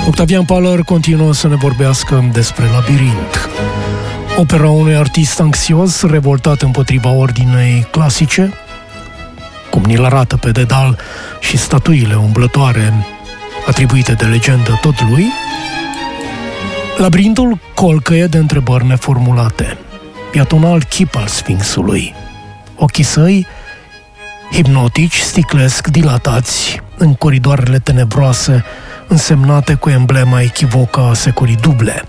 Octavian Paler continuă să ne vorbească despre Labirint, opera unui artist anxios, revoltat împotriva ordinei clasice, cum ni-l arată pe dedal și statuile umblătoare atribuite de legendă tot lui. Labirintul colcăie de întrebări neformulate. Iată un alt chip al Sfinxului. Ochii săi, hipnotici, sticlesc, dilatați în coridoarele tenebroase, însemnate cu emblema echivocă a securii duble.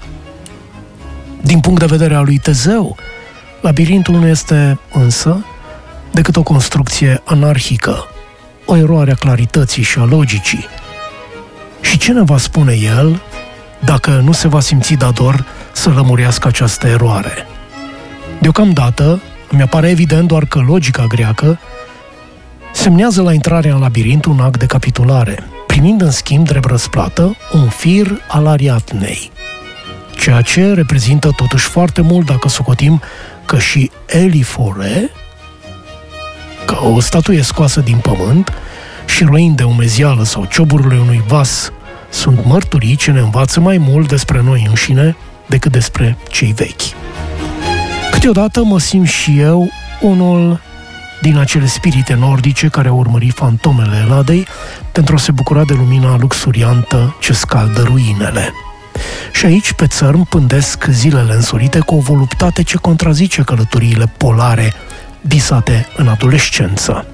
Din punct de vedere al lui Tezeu, labirintul nu este însă decât o construcție anarhică, o eroare a clarității și a logicii. Și ce ne va spune el dacă nu se va simți dator să lămurească această eroare? Deocamdată îmi apare evident doar că logica greacă semnează la intrarea în labirint un act de capitulare, primind în schimb drept răsplată un fir al Ariadnei, ceea ce reprezintă totuși foarte mult dacă socotim că și Elifore, ca o statuie scoasă din pământ, și roind de umezială sau cioburile unui vas sunt mărturii ce ne învață mai mult despre noi înșine decât despre cei vechi. Câteodată mă simt și eu unul din acele spirite nordice care au urmărit fantomele Eladei pentru a se bucura de lumina luxuriantă ce scaldă ruinele. Și aici, pe țărm, pândesc zilele însorite cu o voluptate ce contrazice călătoriile polare visate în adolescență.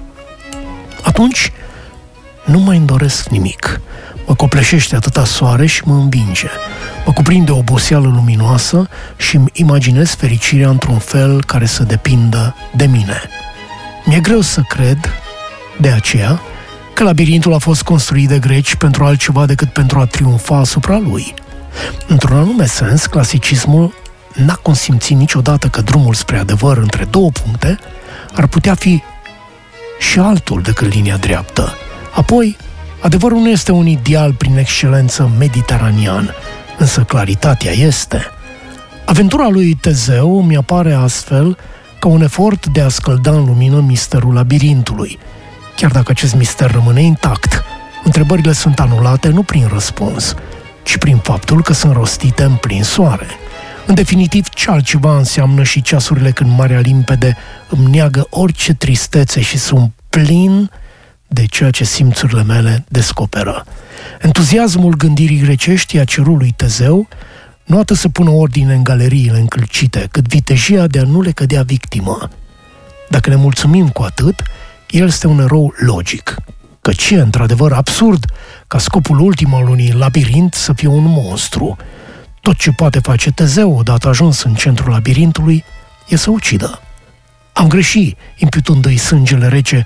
Atunci, nu mai îmi doresc nimic. Mă copleșește atâta soare și mă învinge. Mă cuprinde o oboseală luminoasă și îmi imaginez fericirea într-un fel care să depindă de mine. Mi-e greu să cred, de aceea, că labirintul a fost construit de greci pentru altceva decât pentru a triumfa asupra lui. Într-un anume sens, clasicismul n-a consimțit niciodată că drumul spre adevăr între două puncte ar putea fi și altul decât linia dreaptă. Apoi, adevărul nu este un ideal prin excelență mediteranean, însă claritatea este. Aventura lui Tezeu mi apare astfel ca un efort de a scălda în lumină misterul labirintului. Chiar dacă acest mister rămâne intact, întrebările sunt anulate nu prin răspuns, ci prin faptul că sunt rostite în plin soare. În definitiv, ce altceva înseamnă și ceasurile când marea limpede îmi neagă orice tristețe și sunt plin de ceea ce simțurile mele descoperă. Entuziasmul gândirii grecești a cerut lui Tezeu nu atât să pună ordine în galeriile încălcite, cât vitejia de a nu le cădea victimă. Dacă ne mulțumim cu atât, el este un erou logic, căci e într-adevăr absurd ca scopul ultim al unui labirint să fie un monstru. Tot ce poate face Tezeu odată ajuns în centrul labirintului e să ucidă. Am greșit, imputându-i sângele rece